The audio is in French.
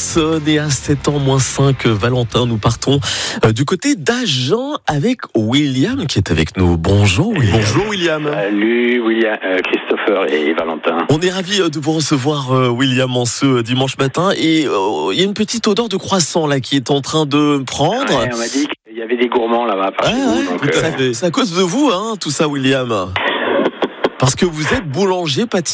Essonne et à 7 ans moins 5, Valentin, nous partons du côté d'Agen avec William qui est avec nous. Bonjour William. Bonjour William. Salut William, Christopher et Valentin. On est ravis de vous recevoir William en ce dimanche matin et il y a une petite odeur de croissant là qui est en train de prendre. Ouais, on m'a dit qu'il y avait des gourmands là-bas par chez vous. Donc, c'est à cause de vous tout ça William. Parce que vous êtes boulanger pâtissier.